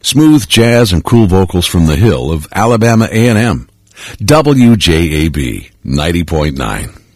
Smooth jazz and cool vocals from the hill of Alabama A&M. WJAB 90.9.